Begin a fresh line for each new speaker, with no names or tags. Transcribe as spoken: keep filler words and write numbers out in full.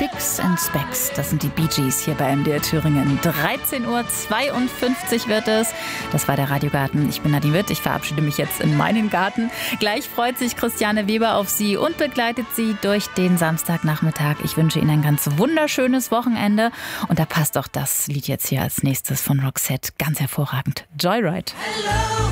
Spicks and Specks, das sind die Bee Gees hier bei M D R Thüringen. dreizehn Uhr zweiundfünfzig wird es. Das war der Radiogarten. Ich bin Nadine Witt. Ich verabschiede mich jetzt in meinen Garten. Gleich freut sich Christiane Weber auf Sie und begleitet Sie durch den Samstagnachmittag. Ich wünsche Ihnen ein ganz wunderschönes Wochenende. Und da passt auch das Lied jetzt hier als nächstes von Roxette ganz hervorragend. Joyride.
Hello.